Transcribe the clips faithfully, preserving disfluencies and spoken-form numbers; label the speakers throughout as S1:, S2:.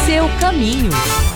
S1: seu caminho.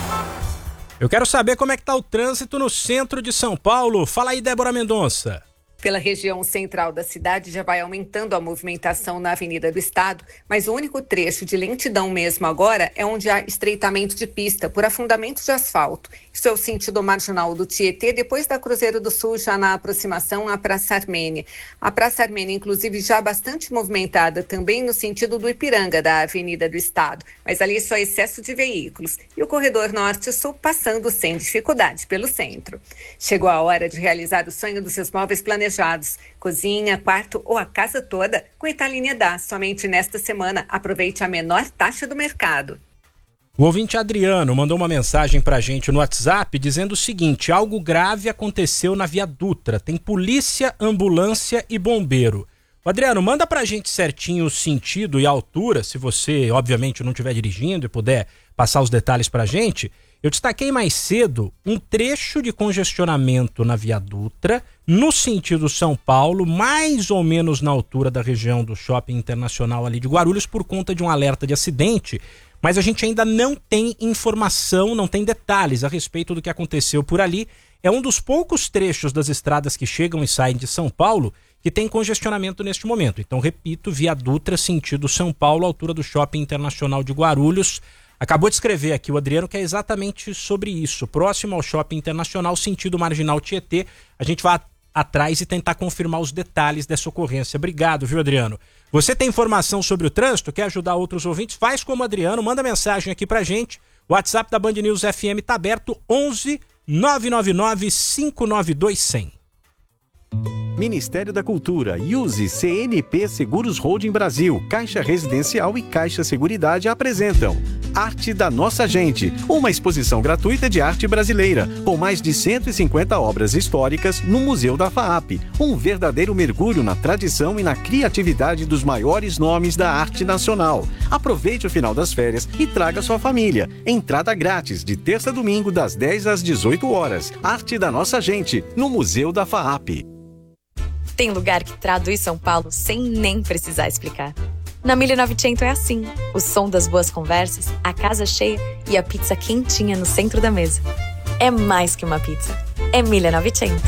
S2: Eu quero saber como é que tá o trânsito no centro de São Paulo. Fala aí, Débora Mendonça.
S3: Pela região central da cidade já vai aumentando a movimentação na Avenida do Estado, mas o único trecho de lentidão mesmo agora é onde há estreitamento de pista por afundamento de asfalto. Isso é o sentido marginal do Tietê, depois da Cruzeiro do Sul, já na aproximação à Praça Armênia. A Praça Armênia, inclusive, já bastante movimentada também no sentido do Ipiranga, da Avenida do Estado, mas ali só excesso de veículos. E o corredor norte-sul passando sem dificuldade pelo centro. Chegou a hora de realizar o sonho dos seus móveis planejados. Cozinha, quarto ou a casa toda com Italínia dá. Somente nesta semana, aproveite a menor taxa do mercado.
S2: O ouvinte Adriano mandou uma mensagem pra gente no WhatsApp dizendo o seguinte: algo grave aconteceu na Via Dutra. Tem polícia, ambulância e bombeiro. O Adriano, manda pra gente certinho o sentido e a altura, se você, obviamente, não estiver dirigindo e puder passar os detalhes pra gente. Eu destaquei mais cedo um trecho de congestionamento na Via Dutra, no sentido São Paulo, mais ou menos na altura da região do Shopping Internacional ali de Guarulhos, por conta de um alerta de acidente, mas a gente ainda não tem informação, não tem detalhes a respeito do que aconteceu por ali. É um dos poucos trechos das estradas que chegam e saem de São Paulo que tem congestionamento neste momento. Então, repito, Via Dutra, sentido São Paulo, altura do Shopping Internacional de Guarulhos. Acabou de escrever aqui o Adriano que é exatamente sobre isso. Próximo ao Shopping Internacional, sentido Marginal Tietê. A gente vai atrás e tentar confirmar os detalhes dessa ocorrência. Obrigado, viu, Adriano? Você tem informação sobre o trânsito? Quer ajudar outros ouvintes? Faz como o Adriano, manda mensagem aqui pra gente. O WhatsApp da Band News F M tá aberto, onze nove nove nove cinco nove dois zero zero.
S4: Ministério da Cultura, I U S E, C N P Seguros Holding Brasil, Caixa Residencial e Caixa Seguridade apresentam Arte da Nossa Gente, uma exposição gratuita de arte brasileira, com mais de cento e cinquenta obras históricas no Museu da F A A P. Um verdadeiro mergulho na tradição e na criatividade dos maiores nomes da arte nacional. Aproveite o final das férias e traga sua família. Entrada grátis, de terça a domingo, das dez às dezoito horas. Arte da Nossa Gente, no Museu da F A A P.
S5: Tem lugar que traduz São Paulo sem nem precisar explicar. Na mille e novecento é assim. O som das boas conversas, a casa cheia e a pizza quentinha no centro da mesa. É mais que uma pizza. É mille e novecento.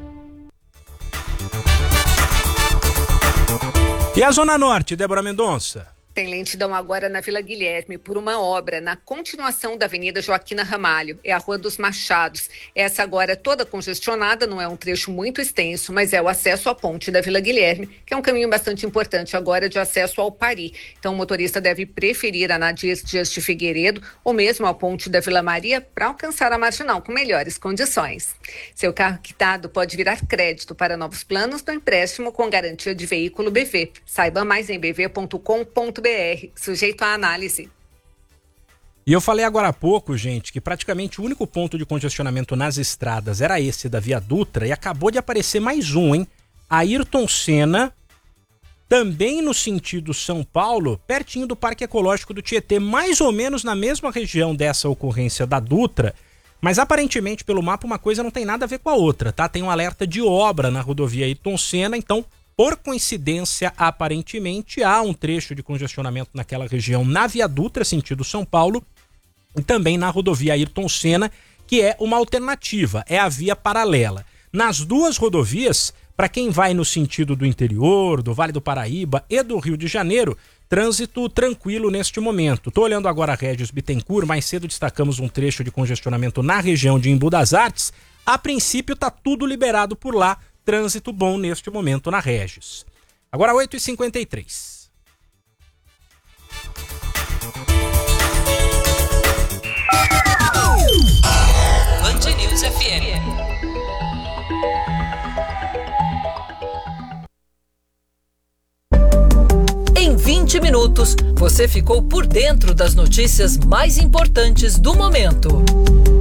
S2: E a Zona Norte, Débora Mendonça?
S3: Tem lentidão agora na Vila Guilherme por uma obra na continuação da Avenida Joaquina Ramalho, é a Rua dos Machados. Essa agora é toda congestionada, não é um trecho muito extenso, mas é o acesso à ponte da Vila Guilherme, que é um caminho bastante importante agora de acesso ao Pari. Então o motorista deve preferir a Nadir Dias de Figueiredo ou mesmo a ponte da Vila Maria para alcançar a Marginal com melhores condições. Seu carro quitado pode virar crédito para novos planos do empréstimo com garantia de veículo B V. Saiba mais em b v ponto com ponto b r, sujeito à análise.
S2: E eu falei agora há pouco, gente, que praticamente o único ponto de congestionamento nas estradas era esse da Via Dutra, e acabou de aparecer mais um, hein? Ayrton Senna, também no sentido São Paulo, pertinho do Parque Ecológico do Tietê, mais ou menos na mesma região dessa ocorrência da Dutra, mas aparentemente pelo mapa uma coisa não tem nada a ver com a outra, tá? Tem um alerta de obra na rodovia Ayrton Senna, então por coincidência, aparentemente, há um trecho de congestionamento naquela região na Via Dutra, sentido São Paulo, e também na rodovia Ayrton Senna, que é uma alternativa, é a via paralela. Nas duas rodovias, para quem vai no sentido do interior, do Vale do Paraíba e do Rio de Janeiro, trânsito tranquilo neste momento. Estou olhando agora a Régis Bittencourt, mais cedo destacamos um trecho de congestionamento na região de Embu das Artes. A princípio está tudo liberado por lá, trânsito bom neste momento na Régis. Agora oito e cinquenta e três.
S1: Band News F M. Em vinte minutos, você ficou por dentro das notícias mais importantes do momento.